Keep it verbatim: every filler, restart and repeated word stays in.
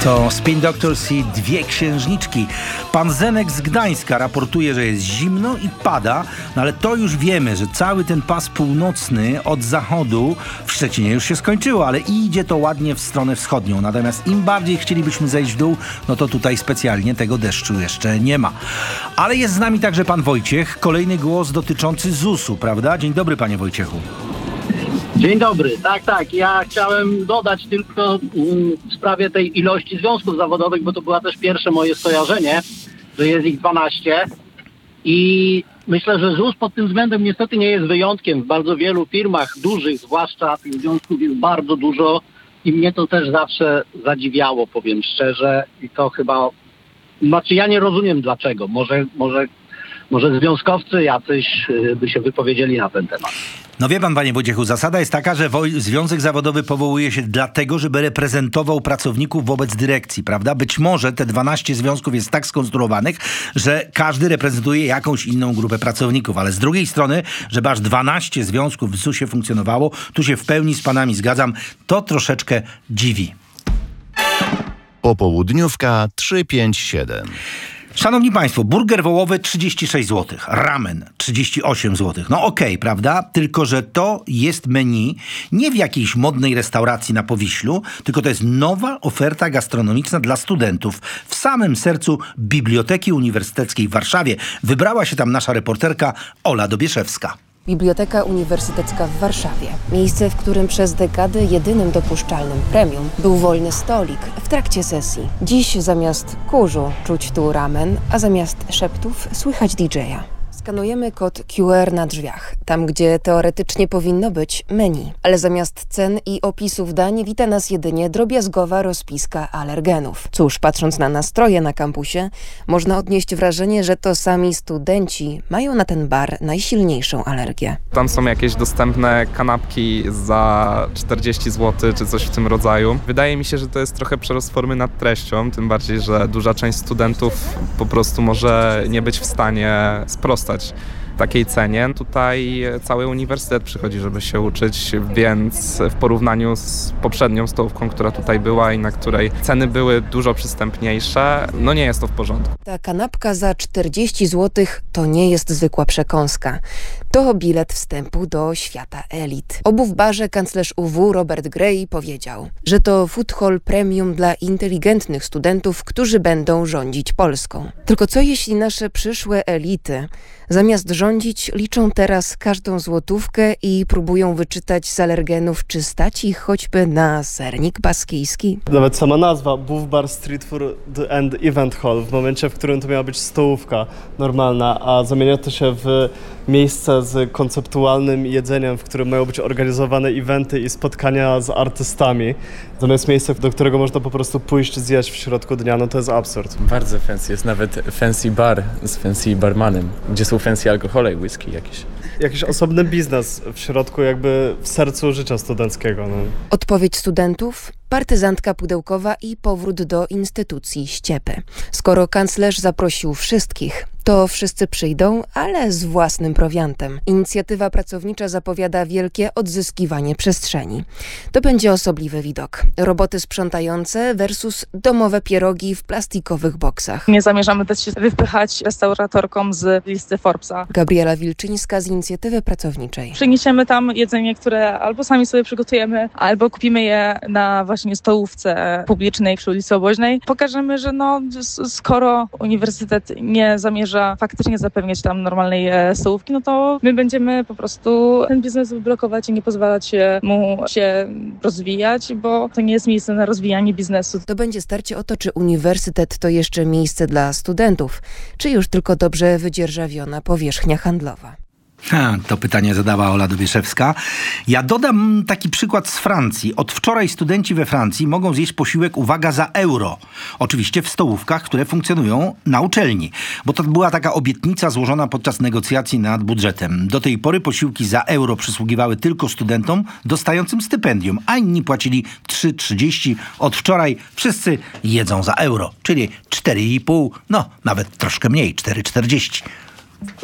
To Spin Doctors i dwie księżniczki. Pan Zenek z Gdańska raportuje, że jest zimno i pada, no ale to już wiemy, że cały ten pas północny od zachodu w Szczecinie już się skończyło, ale idzie to ładnie w stronę wschodnią. Natomiast im bardziej chcielibyśmy zejść w dół, no to tutaj specjalnie tego deszczu jeszcze nie ma. Ale jest z nami także pan Wojciech, kolejny głos dotyczący zusu, prawda? Dzień dobry, panie Wojciechu. Dzień dobry. Tak, tak. Ja chciałem dodać tylko w sprawie tej ilości związków zawodowych, bo to była też pierwsze moje skojarzenie, że jest ich dwanaście i myślę, że ZUS pod tym względem niestety nie jest wyjątkiem. W bardzo wielu firmach dużych, zwłaszcza tych związków jest bardzo dużo i mnie to też zawsze zadziwiało, powiem szczerze, i to chyba, znaczy ja nie rozumiem dlaczego. Może, może, może związkowcy jacyś by się wypowiedzieli na ten temat. No wie pan, panie Wojciechu, zasada jest taka, że woj- związek zawodowy powołuje się dlatego, żeby reprezentował pracowników wobec dyrekcji, prawda? Być może te dwanaście związków jest tak skonstruowanych, że każdy reprezentuje jakąś inną grupę pracowników, ale z drugiej strony, żeby aż dwanaście związków w zusie funkcjonowało, tu się w pełni z panami zgadzam, to troszeczkę dziwi. Popołudniówka trzysta pięćdziesiąt siedem. Szanowni państwo, burger wołowy trzydzieści sześć złotych, ramen trzydzieści osiem złotych. No okej, okay, prawda? Tylko że to jest menu nie w jakiejś modnej restauracji na Powiślu, tylko to jest nowa oferta gastronomiczna dla studentów. W samym sercu Biblioteki Uniwersyteckiej w Warszawie wybrała się tam nasza reporterka Ola Dobieszewska. Biblioteka Uniwersytecka w Warszawie. Miejsce, w którym przez dekady jedynym dopuszczalnym premium był wolny stolik w trakcie sesji. Dziś zamiast kurzu czuć tu ramen, a zamiast szeptów słychać D J a. Skanujemy kod Q R na drzwiach, tam gdzie teoretycznie powinno być menu. Ale zamiast cen i opisów dań wita nas jedynie drobiazgowa rozpiska alergenów. Cóż, patrząc na nastroje na kampusie, można odnieść wrażenie, że to sami studenci mają na ten bar najsilniejszą alergię. Tam są jakieś dostępne kanapki za czterdzieści złotych czy coś w tym rodzaju. Wydaje mi się, że to jest trochę przerost formy nad treścią, tym bardziej, że duża część studentów po prostu może nie być w stanie sprostać takiej cenie. Tutaj cały uniwersytet przychodzi, żeby się uczyć, więc w porównaniu z poprzednią stołówką, która tutaj była i na której ceny były dużo przystępniejsze, no nie jest to w porządku. Ta kanapka za czterdzieści złotych to nie jest zwykła przekąska. To bilet wstępu do świata elit. Obu w barze kanclerz U W Robert Gray powiedział, że to food hall premium dla inteligentnych studentów, którzy będą rządzić Polską. Tylko co jeśli nasze przyszłe elity zamiast rządzić liczą teraz każdą złotówkę i próbują wyczytać z alergenów, czy stać ich choćby na sernik baskijski? Nawet sama nazwa Buff Bar Street Food and Event Hall, w momencie, w którym to miała być stołówka normalna, a zamienia to się w miejsce z konceptualnym jedzeniem, w którym mają być organizowane eventy i spotkania z artystami, zamiast miejsca, do którego można po prostu pójść zjeść w środku dnia, no to jest absurd. Bardzo fancy, jest nawet fancy bar z fancy barmanem, gdzie są fancy alkohole i whisky jakieś. Jakiś osobny biznes w środku, jakby w sercu życia studenckiego. No. Odpowiedź studentów? Partyzantka pudełkowa i powrót do instytucji ściepy. Skoro kanclerz zaprosił wszystkich, to wszyscy przyjdą, ale z własnym prowiantem. Inicjatywa pracownicza zapowiada wielkie odzyskiwanie przestrzeni. To będzie osobliwy widok. Roboty sprzątające versus domowe pierogi w plastikowych boksach. Nie zamierzamy też się wypychać restauratorkom z listy Forbesa. Gabriela Wilczyńska z Inicjatywy Pracowniczej. Przyniesiemy tam jedzenie, które albo sami sobie przygotujemy, albo kupimy je na właśnie stołówce publicznej przy ulicy Oboźnej. Pokażemy, że no, skoro uniwersytet nie zamierza faktycznie zapewniać tam normalnej stołówki, no to my będziemy po prostu ten biznes blokować i nie pozwalać mu się rozwijać, bo to nie jest miejsce na rozwijanie biznesu. To będzie starcie o to, czy uniwersytet to jeszcze miejsce dla studentów, czy już tylko dobrze wydzierżawiona powierzchnia handlowa. Ha, to pytanie zadała Ola Dobieszewska. Ja dodam taki przykład z Francji. Od wczoraj studenci we Francji mogą zjeść posiłek, uwaga, za euro. Oczywiście w stołówkach, które funkcjonują na uczelni. Bo to była taka obietnica złożona podczas negocjacji nad budżetem. Do tej pory posiłki za euro przysługiwały tylko studentom dostającym stypendium, a inni płacili trzy trzydzieści. Od wczoraj wszyscy jedzą za euro, czyli cztery i pół, no nawet troszkę mniej, cztery czterdzieści.